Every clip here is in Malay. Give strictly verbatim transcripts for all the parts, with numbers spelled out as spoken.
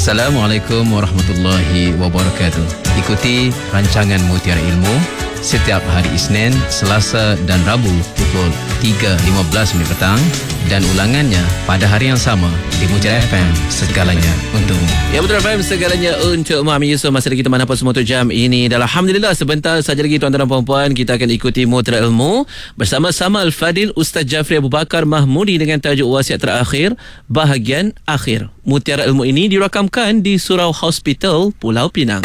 Assalamualaikum warahmatullahi wabarakatuh. Ikuti rancangan Mutiara Ilmu setiap hari Isnin, Selasa dan Rabu pukul tiga lima belas minit petang dan ulangannya pada hari yang sama di Mutiara F M, segalanya untukmu. Ya, Mutiara F M, segalanya untuk Muhammad Yusof. Masa kita mana pun semua untuk jam ini. Dan Alhamdulillah, sebentar saja lagi tuan-tuan dan puan-puan, kita akan ikuti Mutiara Ilmu bersama-sama Al-Fadil Ustaz Jafri Abu Bakar Mahmudi dengan tajuk wasiat terakhir bahagian akhir. Mutiara Ilmu ini dirakamkan di Surau Hospital, Pulau Pinang.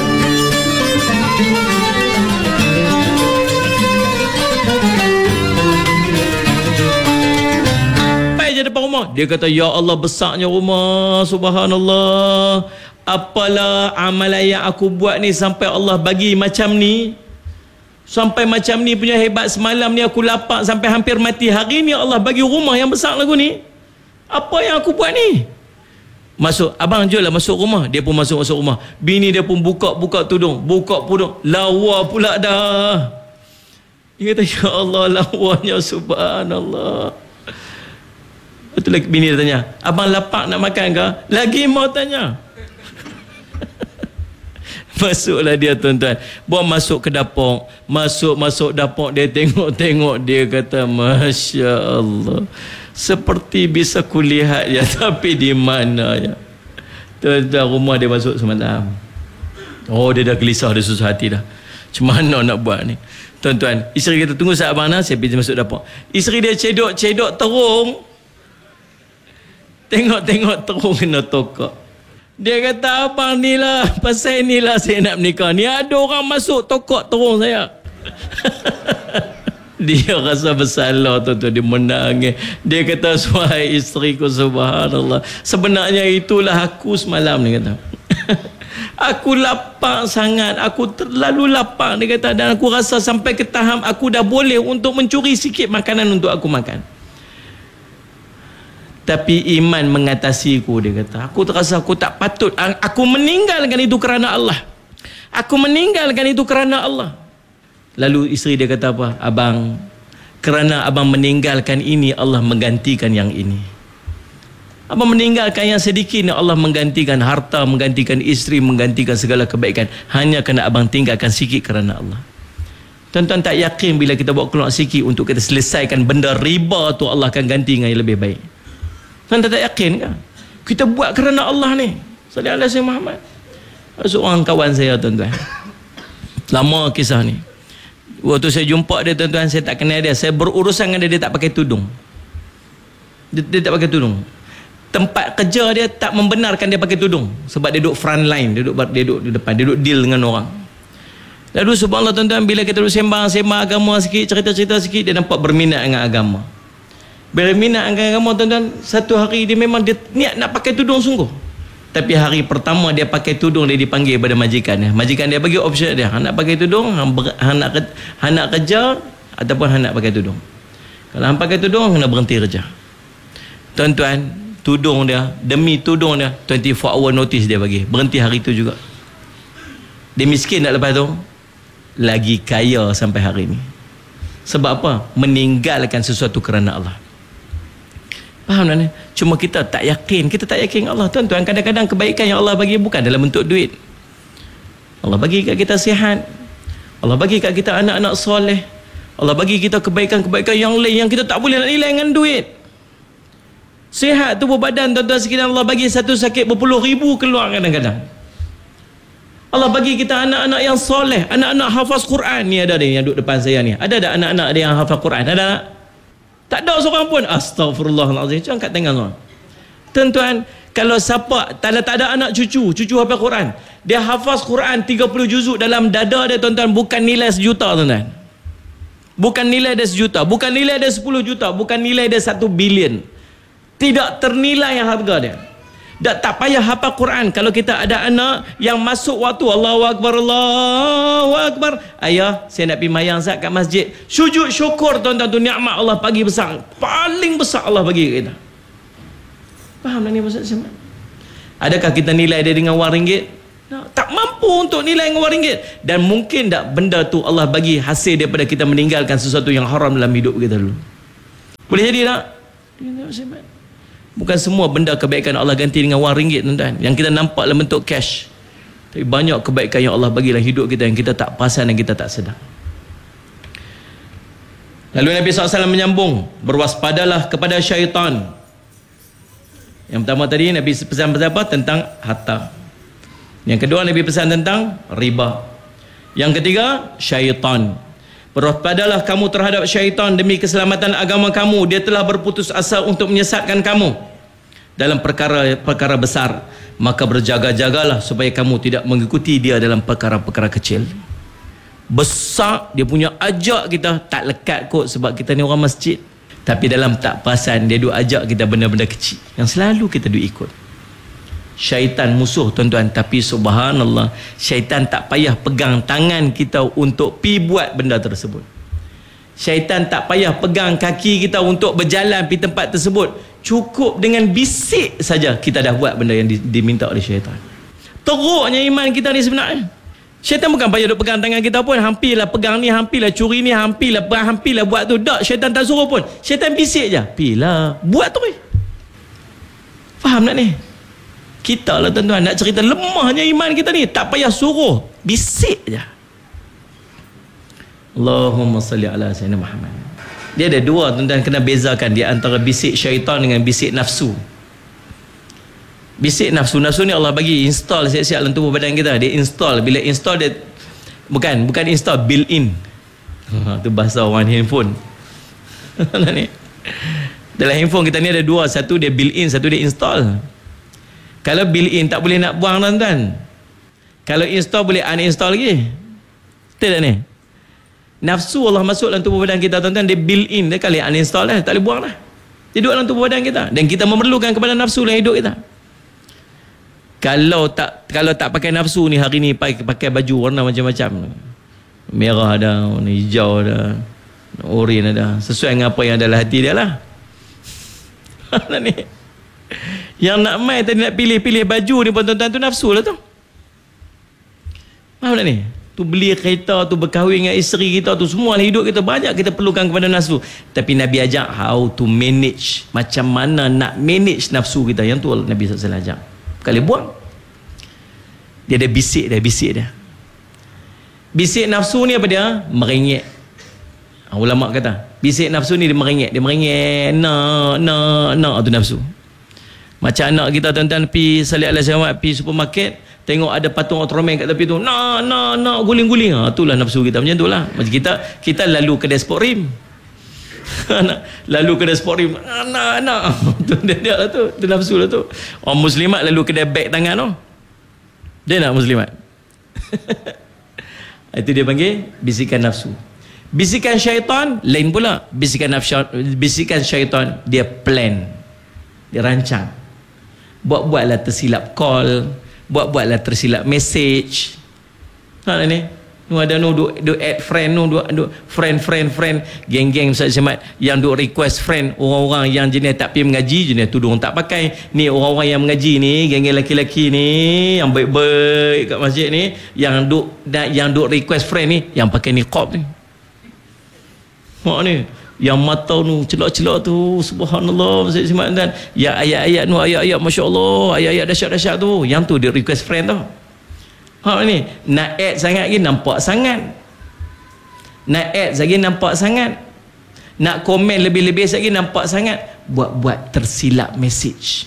Depan rumah, dia kata, ya Allah, besarnya rumah, subhanallah, apalah amalan yang aku buat ni sampai Allah bagi macam ni, sampai macam ni punya hebat. Semalam ni aku lapar sampai hampir mati, hari ni Allah bagi rumah yang besar lagu ni. Apa yang aku buat ni? Masuk, abang jom lah masuk rumah. Dia pun masuk masuk rumah. Bini dia pun buka-buka tudung, buka tudung, lawa pula dah. Dia kata, ya Allah, lawanya, subhanallah. Betul lagi, bini dia tanya, abang lapar nak makan ke? Lagi mau tanya. Masuklah dia, tuan-tuan. Buat masuk ke dapur. Masuk-masuk dapur, dia tengok-tengok. Dia kata, Masya Allah, seperti bisa kulihat ya, tapi di mana ya? Tuan-tuan, rumah dia masuk semalam. Oh, dia dah gelisah, dia susah hati dah. Macam mana nak buat ni? Tuan-tuan, isteri kata, tunggu saat abang nak, saya pergi masuk dapur. Isteri dia cedok-cedok terung. Tengok-tengok terung kena tokak. Dia kata, abang ni lah, pasal ni lah saya nak menikah. Ni ada orang masuk tokak terung saya. Dia rasa bersalah, tuan-tuan. Dia menangis. Dia kata, suai isteriku, subhanallah, sebenarnya itulah aku semalam, dia kata. Aku lapar sangat. Aku terlalu lapar, dia kata. Dan aku rasa sampai ke tahap aku dah boleh untuk mencuri sikit makanan untuk aku makan. Tapi iman mengatasiku, dia kata. Aku terasa aku tak patut. Aku meninggalkan itu kerana Allah. Aku meninggalkan itu kerana Allah. Lalu isteri dia kata apa? Abang, kerana abang meninggalkan ini, Allah menggantikan yang ini. Abang meninggalkan yang sedikit ni, Allah menggantikan harta, menggantikan isteri, menggantikan segala kebaikan. Hanya kerana abang tinggalkan sikit kerana Allah. Tuan-tuan tak yakin bila kita buat keluar sikit untuk kita selesaikan benda riba tu, Allah akan ganti dengan yang lebih baik. Tuan tak yakin kan? Kita buat kerana Allah ni. Sallallahu alaihi wasallam Muhammad. Seorang kawan saya, tuan-tuan. Lama kisah ni. Waktu saya jumpa dia, tuan-tuan, saya tak kenal dia. Saya berurusan dengan dia, dia tak pakai tudung. Dia, dia tak pakai tudung. Tempat kerja dia tak membenarkan dia pakai tudung. Sebab dia duduk front line. Dia duduk, dia duduk di depan. Dia duduk deal dengan orang. Lalu subhanallah, tuan-tuan, bila kita duduk sembang-sembang agama sikit, cerita-cerita sikit, dia nampak berminat dengan agama. Bila minat dengan agama, tuan-tuan, satu hari dia memang dia niat nak pakai tudung sungguh. Tapi hari pertama dia pakai tudung, dia dipanggil pada majikan dia. Majikan dia bagi option dia, hang nak pakai tudung, hang, ber, hang, nak, hang nak kerja ataupun hang nak pakai tudung. Kalau hang pakai tudung, kena berhenti kerja. Tuan-tuan, tudung dia, demi tudung dia, dua puluh empat hour notice dia bagi. Berhenti hari tu juga. Dia miskin tak lepas tu? Lagi kaya sampai hari ni. Sebab apa? Meninggalkan sesuatu kerana Allah. Faham tak ni? Cuma kita tak yakin. Kita tak yakin Allah. Tuan-tuan, kadang-kadang kebaikan yang Allah bagi bukan dalam bentuk duit. Allah bagi kat kita sihat. Allah bagi kat kita anak-anak soleh. Allah bagi kita kebaikan-kebaikan yang lain yang kita tak boleh nak nilai dengan duit. Sihat tubuh badan, tuan-tuan sekalian, Allah bagi satu sakit berpuluh ribu keluar kadang-kadang. Allah bagi kita anak-anak yang soleh, anak-anak hafaz Quran. Ni ada ni yang duduk depan saya ni. Ada tak anak-anak dia yang hafaz Quran? Ada tak? Tak ada seorang pun. Astagfirullahaladzim. Jangan kat tangan orang. Tuan-tuan, kalau siapa tak ada, tak ada anak cucu, cucu hafaz Quran, dia hafaz Quran tiga puluh juzuk dalam dada dia, tuan-tuan, bukan nilai sejuta, tuan-tuan. Bukan nilai dia sejuta, bukan nilai dia sepuluh juta, bukan nilai dia satu bilion. Tidak ternilai yang harga dia. Tak, tak payah hafal Quran. Kalau kita ada anak yang masuk waktu Allahu Akbar, Allahu Akbar, ayah, saya nak pergi mayang Zat kat masjid. Sujud syukur, tuan-tuan, tu nikmat Allah bagi besar. Paling besar Allah bagi kita. Faham tak ni maksud saya? Adakah kita nilai dia dengan wang ringgit? No, tak mampu untuk nilai dengan wang ringgit. Dan mungkin tak benda tu Allah bagi hasil daripada kita meninggalkan sesuatu yang haram dalam hidup kita dulu. Boleh jadi tak? Bukan semua benda kebaikan Allah ganti dengan wang ringgit, tuan-tuan. Yang kita nampak dalam bentuk cash. Tapi banyak kebaikan yang Allah bagi dalam hidup kita yang kita tak perasan dan kita tak sedar. Lalu Nabi sallallahu alaihi wasallam menyambung, berwaspadalah kepada syaitan. Yang pertama tadi Nabi pesan apa? Tentang harta. Yang kedua Nabi pesan tentang riba. Yang ketiga, syaitan. Berwaspadalah kamu terhadap syaitan demi keselamatan agama kamu. Dia telah berputus asa untuk menyesatkan kamu dalam perkara-perkara besar. Maka berjaga-jagalah supaya kamu tidak mengikuti dia dalam perkara-perkara kecil. Besar dia punya ajak kita, tak lekat kot sebab kita ni orang masjid. Tapi dalam tak perasan dia duk ajak kita benda-benda kecil yang selalu kita duk ikut. Syaitan musuh, tuan-tuan. Tapi subhanallah, syaitan tak payah pegang tangan kita untuk pi buat benda tersebut. Syaitan tak payah pegang kaki kita untuk berjalan pi tempat tersebut. Cukup dengan bisik saja kita dah buat benda yang diminta oleh syaitan. Teruknya iman kita ni sebenarnya. Syaitan bukan payah duk pegang tangan kita pun. Hampirlah pegang ni, hampirlah curi ni, hampirlah hampirlah buat tu. Tak, syaitan tak suruh pun. Syaitan bisik je. Pilah, buat tu. Faham tak ni? Kita lah tuan-tuan nak cerita lemahnya iman kita ni. Tak payah suruh, bisik je. Allahumma salli ala sayyidina Muhammad. Dia ada dua, tuan-tuan, kena bezakan di antara bisik syaitan dengan bisik nafsu. Bisik nafsu, nafsu ni Allah bagi install siap-siap dalam tubuh badan kita. Dia install, bila install dia bukan bukan install, built in. Ha, tu bahasa orang handphone. Ni. Dalam handphone kita ni ada dua, satu dia built in, satu dia install. Kalau built in tak boleh nak buang, tuan-tuan. Kalau install boleh uninstall lagi. Betul tak ni? Nafsu Allah masuk dalam tubuh badan kita, tuan-tuan, dia built in, dia kali uninstall dah, tak boleh buang dah. Dia duduk dalam tubuh badan kita dan kita memerlukan kepada nafsu dalam hidup kita. Kalau tak kalau tak pakai nafsu ni, hari ni pakai, pakai baju warna macam-macam. Merah ada, warna hijau ada, oranye ada, sesuai dengan apa yang ada dalam hati dia lah. Ni. Yang nak main tadi nak pilih-pilih baju ni pun, tuan-tuan, tu nafsu lah tu. Faham tak ni? Tu beli kereta, tu berkahwin dengan isteri kita, tu semua hidup kita banyak kita perlukan kepada nafsu. Tapi Nabi ajak how to manage, macam mana nak manage nafsu kita. Yang tu Nabi sallallahu alaihi wasallam ajak. Kali buang. Dia ada bisik dia, bisik dia. Bisik nafsu ni apa dia? Merengek. Ulama kata, bisik nafsu ni dia merengek, dia merengek, nak, nak, nak, tu nafsu. Macam anak kita, tuan-tuan, pi salih alaihi wasallam, pi supermarket, tengok ada patung Ultraman kat tepi tu, nak, nak, nak, guling-guling. Ha, itulah nafsu kita, macam itulah. Macam kita, kita lalu kedai sport rim. Lalu kedai sport rim, nak, nak. Tu dia, dia lah tu, tu nafsu lah tu. Orang muslimat lalu kedai beg tangan tu. Dia nak muslimat. Itu dia panggil bisikan nafsu. Bisikan syaitan lain pula. Bisikan nafsu, bisikan syaitan dia plan, dia rancang. Buat-buatlah tersilap call, buat-buatlah tersilap message. Ha ni. Nu ada nu duk duk add friend nu duk duk friend friend friend geng-geng Ustaz Jamat yang duk request friend orang-orang yang jenis tak pergi mengaji, jenis tudung tak pakai. Ni orang-orang yang mengaji ni, geng-geng lelaki-lelaki ni yang baik-baik kat masjid ni, yang duk yang duk request friend ni yang pakai niqab ni. Mak ni yang mata nu celak-celak tu, subhanallah, Ustaz Jamat kan. Ya ayat-ayat nu, ayat-ayat masya-Allah, ayat-ayat dahsyat-dahsyat tu, yang tu dia request friend tu. Ha ni, nak add sangat lagi nampak sangat. Nak add lagi nampak sangat. Nak komen lebih-lebih lagi nampak sangat. Buat-buat tersilap message.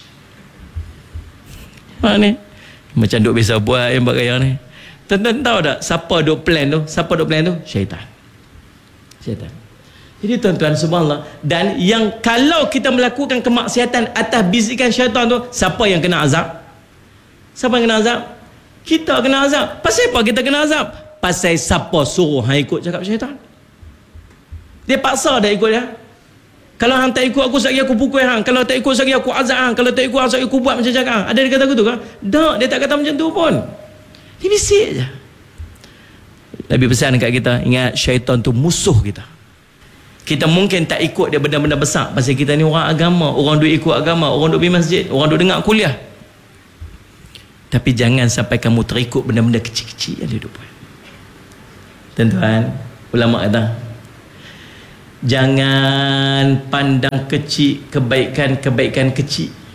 Ha ni. Macam duk biasa buat yang buat gaya ni. Tuan-tuan tahu tak siapa duk plan tu? Siapa duk plan tu? Syaitan. Syaitan. Jadi tuan-tuan, subhanallah, dan yang kalau kita melakukan kemaksiatan atas bisikan syaitan tu, siapa yang kena azab? Siapa yang kena azab? Kita kena azab. Pasal apa kita kena azab? Pasal siapa suruh hang ikut cakap syaitan. Dia paksa dah ikut dia. Kalau hang tak ikut aku, sekali aku pukul hang. Kalau tak ikut, sekali aku azab hang. Kalau tak ikut, sekali aku buat macam cakap hang. Ada dia kata aku tu kan? Tak, dia tak kata macam tu pun. Dia bisik je. Nabi pesan dekat kita, ingat syaitan tu musuh kita. Kita mungkin tak ikut dia benda-benda besar pasal kita ni orang agama, orang duk ikut agama, orang duk pergi masjid, orang duk dengar kuliah. Tapi jangan sampai kamu terikut benda-benda kecil-kecil yang hidup. Tuan-tuan, ulama kata, jangan pandang kecil kebaikan-kebaikan kecil.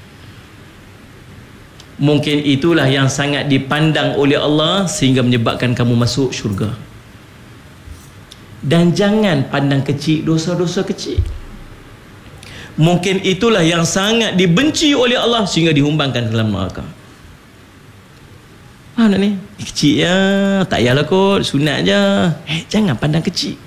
mungkin itulah yang sangat dipandang oleh Allah sehingga menyebabkan kamu masuk syurga. Dan jangan pandang kecil dosa-dosa kecil. Mungkin itulah yang sangat dibenci oleh Allah sehingga dihumbangkan dalam neraka. Faham tak ni? Eh, kecil je, tak payahlah kot, sunat je. Eh, jangan pandang kecil.